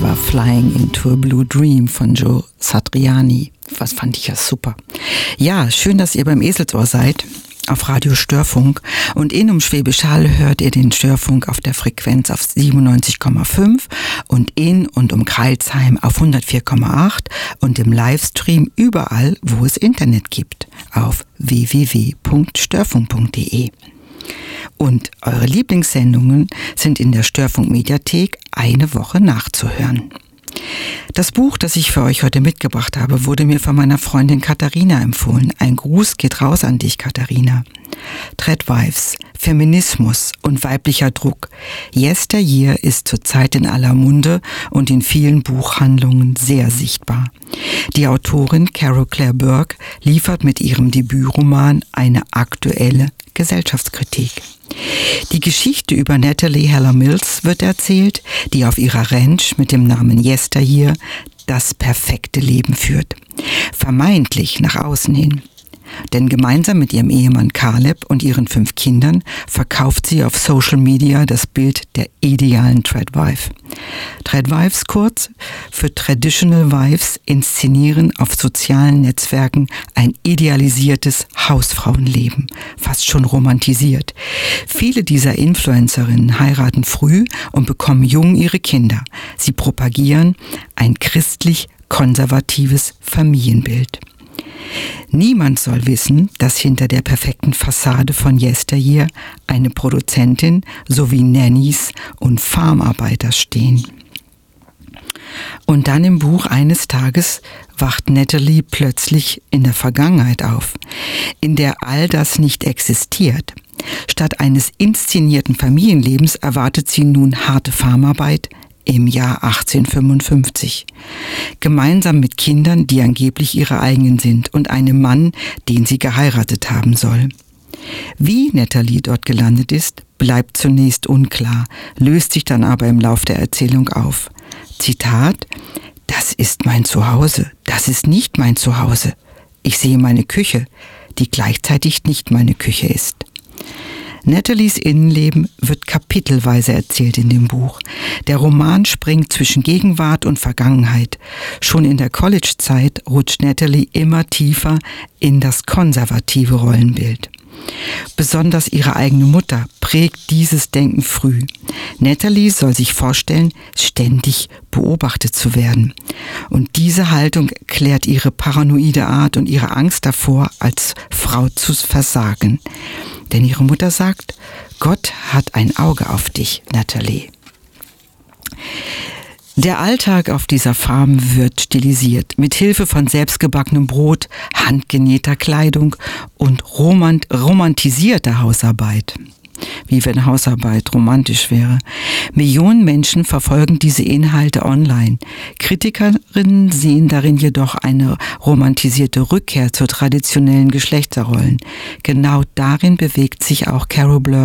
Das war Flying into a Blue Dream von Joe Satriani. Was fand ich ja super. Ja, schön, dass ihr beim Eselsohr seid, auf Radio Störfunk. Und in Schwäbisch Hall hört ihr den Störfunk auf der Frequenz auf 97,5 und in und Kreilsheim auf 104,8 und im Livestream überall, wo es Internet gibt, auf www.störfunk.de. Und eure Lieblingssendungen sind in der Störfunk-Mediathek eine Woche nachzuhören. Das Buch, das ich für euch heute mitgebracht habe, wurde mir von meiner Freundin Katharina empfohlen. Ein Gruß geht raus an dich, Katharina. Tradwives, Feminismus und weiblicher Druck. Yesteryear ist zurzeit in aller Munde und in vielen Buchhandlungen sehr sichtbar. Die Autorin Carol Claire Burke liefert mit ihrem Debütroman eine aktuelle Gesellschaftskritik. Die Geschichte über Natalie Heller Mills wird erzählt, die auf ihrer Ranch mit dem Namen Yesteryear das perfekte Leben führt. Vermeintlich nach außen hin. Denn gemeinsam mit ihrem Ehemann Caleb und ihren 5 Kindern verkauft sie auf Social Media das Bild der idealen Tradwife. Tradwives, kurz für Traditional Wives, inszenieren auf sozialen Netzwerken ein idealisiertes Hausfrauenleben, fast schon romantisiert. Viele dieser Influencerinnen heiraten früh und bekommen jung ihre Kinder. Sie propagieren ein christlich-konservatives Familienbild. Niemand soll wissen, dass hinter der perfekten Fassade von Yesteryear eine Produzentin sowie Nannies und Farmarbeiter stehen. Und dann im Buch eines Tages wacht Natalie plötzlich in der Vergangenheit auf, in der all das nicht existiert. Statt eines inszenierten Familienlebens erwartet sie nun harte Farmarbeit im Jahr 1855. Gemeinsam mit Kindern, die angeblich ihre eigenen sind, und einem Mann, den sie geheiratet haben soll. Wie Natalie dort gelandet ist, bleibt zunächst unklar, löst sich dann aber im Lauf der Erzählung auf. Zitat: Das ist mein Zuhause, das ist nicht mein Zuhause. Ich sehe meine Küche, die gleichzeitig nicht meine Küche ist. Natalies Innenleben wird kapitelweise erzählt in dem Buch. Der Roman springt zwischen Gegenwart und Vergangenheit. Schon in der College-Zeit rutscht Natalie immer tiefer in das konservative Rollenbild. Besonders ihre eigene Mutter prägt dieses Denken früh. Natalie soll sich vorstellen, ständig beobachtet zu werden. Und diese Haltung klärt ihre paranoide Art und ihre Angst davor, als Frau zu versagen. Denn ihre Mutter sagt, Gott hat ein Auge auf dich, Natalie. Der Alltag auf dieser Farm wird stilisiert, mit Hilfe von selbstgebackenem Brot, handgenähter Kleidung und romantisierter Hausarbeit. Wie wenn Hausarbeit romantisch wäre. Millionen Menschen verfolgen diese Inhalte online. Kritikerinnen sehen darin jedoch eine romantisierte Rückkehr zu traditionellen Geschlechterrollen. Genau darin bewegt sich auch Carol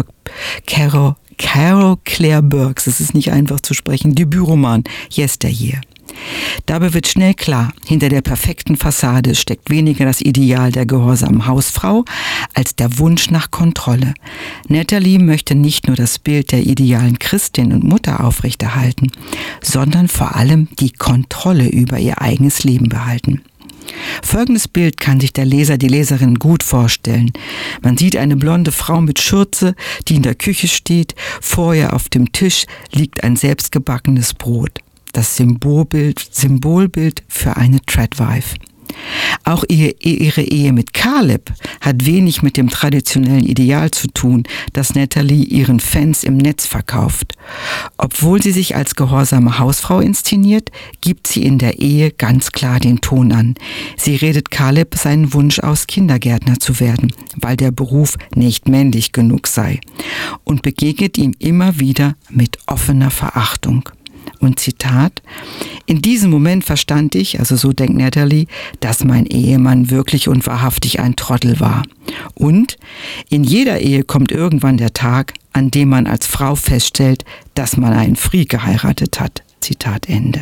Claire Burkes, es ist nicht einfach zu sprechen, Debütroman Yesteryear. Dabei wird schnell klar, hinter der perfekten Fassade steckt weniger das Ideal der gehorsamen Hausfrau als der Wunsch nach Kontrolle. Natalie möchte nicht nur das Bild der idealen Christin und Mutter aufrechterhalten, sondern vor allem die Kontrolle über ihr eigenes Leben behalten. Folgendes Bild kann sich der Leser, die Leserin gut vorstellen. Man sieht eine blonde Frau mit Schürze, die in der Küche steht. Vor ihr auf dem Tisch liegt ein selbstgebackenes Brot. Das Symbolbild für eine Tradwife. Auch ihre Ehe mit Caleb hat wenig mit dem traditionellen Ideal zu tun, das Natalie ihren Fans im Netz verkauft. Obwohl sie sich als gehorsame Hausfrau inszeniert, gibt sie in der Ehe ganz klar den Ton an. Sie redet Caleb seinen Wunsch aus, Kindergärtner zu werden, weil der Beruf nicht männlich genug sei, und begegnet ihm immer wieder mit offener Verachtung. Und Zitat: In diesem Moment verstand ich, also so denkt Natalie, dass mein Ehemann wirklich und wahrhaftig ein Trottel war. Und in jeder Ehe kommt irgendwann der Tag, an dem man als Frau feststellt, dass man einen Freak geheiratet hat. Zitat Ende.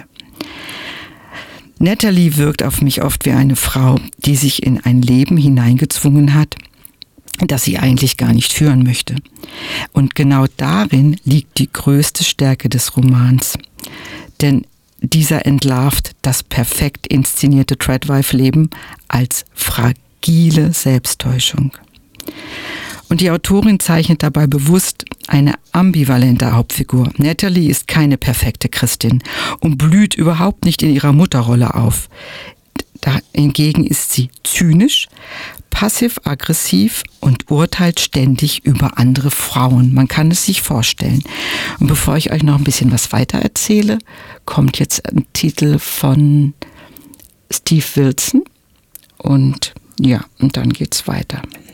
Natalie wirkt auf mich oft wie eine Frau, die sich in ein Leben hineingezwungen hat, das sie eigentlich gar nicht führen möchte. Und genau darin liegt die größte Stärke des Romans. Denn dieser entlarvt das perfekt inszenierte Tradwife-Leben als fragile Selbsttäuschung. Und die Autorin zeichnet dabei bewusst eine ambivalente Hauptfigur. Natalie ist keine perfekte Christin und blüht überhaupt nicht in ihrer Mutterrolle auf. Hingegen ist sie zynisch, passiv-aggressiv und urteilt ständig über andere Frauen. Man kann es sich vorstellen. Und bevor ich euch noch ein bisschen was weiter erzähle, kommt jetzt ein Titel von Steve Wilson. Und dann geht's weiter.